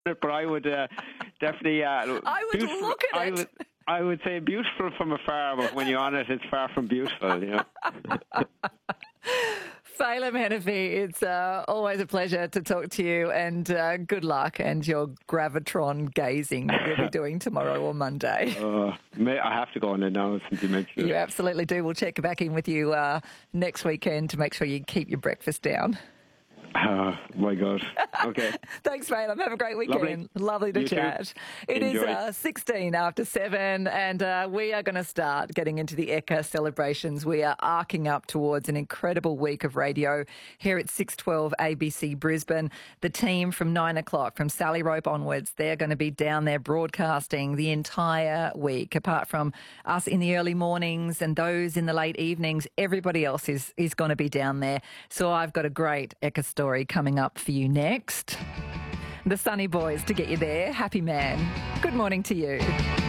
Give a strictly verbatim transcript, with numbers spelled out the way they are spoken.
it, but I would uh, definitely. Uh, I would beautiful- look at I it. Would, I would say beautiful from afar, but when you're on it, it's far from beautiful. You know. Phelim Henify, it's uh, always a pleasure to talk to you, and uh, good luck and your gravitron gazing that you'll be doing tomorrow or Monday. Uh, may, I have to go on it now since you mentioned You it. absolutely do. We'll check back in with you uh, next weekend to make sure you keep your breakfast down. Oh, my God. Okay. Thanks, Phelim. Have a great weekend. Lovely, Lovely to You too. chat. It is Enjoy. uh, sixteen after seven, and uh, we are going to start getting into the Ekka celebrations. We are arcing up towards an incredible week of radio here at six twelve A B C Brisbane. The team from nine o'clock, from Sally Rope onwards, they're going to be down there broadcasting the entire week. Apart from us in the early mornings and those in the late evenings, everybody else is, is going to be down there. So I've got a great Ekka story coming up for you next. The Sunny Boys to get you there. Happy Man. Good morning to you.